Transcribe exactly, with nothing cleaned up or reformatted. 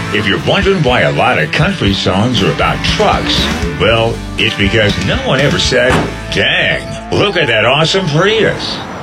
If you're wondering why a lot of country songs are about trucks, well, it's because no one ever said, dang, look at that awesome Prius.